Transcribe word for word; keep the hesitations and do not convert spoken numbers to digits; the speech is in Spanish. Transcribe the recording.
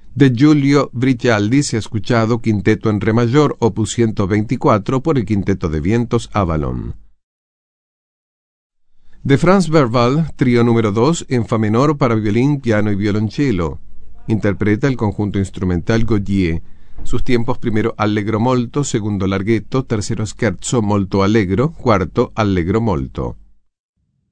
De Giulio Brigialdi se ha escuchado Quinteto en Re mayor, opus ciento veinticuatro, por el Quinteto de Vientos Avalon. De Franz Berwald, trío número dos, en fa menor para violín, piano y violonchelo. Interpreta el conjunto instrumental Gaudier. Sus tiempos: primero allegro molto, segundo larghetto, tercero scherzo molto allegro, cuarto allegro molto.